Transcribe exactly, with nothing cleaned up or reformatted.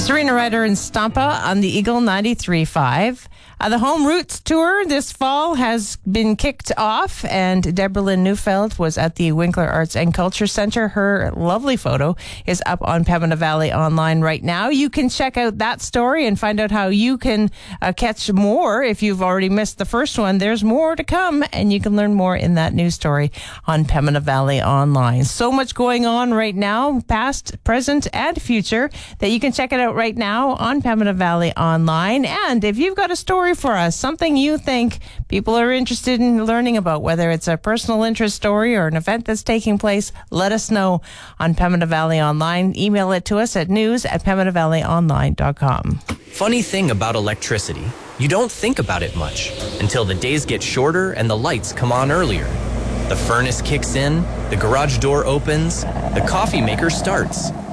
Serena Ryder and Stampa on the Eagle ninety-three point five. Uh, the Home Roots Tour this fall has been kicked off, and Deborah Lynn Neufeld was at the Winkler Arts and Culture Center. Her lovely photo is up on Pembina Valley Online right now. You can check out that story and find out how you can uh, catch more. If you've already missed the first one, there's more to come, and you can learn more in that news story on Pembina Valley Online. So much going on right now, past, present, and future, that you can check it out right now on Pembina Valley Online. And if you've got a story for us, something you think people are interested in learning about, whether it's a personal interest story or an event that's taking place, let us know on Pembina Valley Online. Email it to us at news at pembina valley online dot com. Funny thing about electricity, you don't think about it much until the days get shorter and the lights come on earlier. The furnace kicks in, the garage door opens, the coffee maker starts.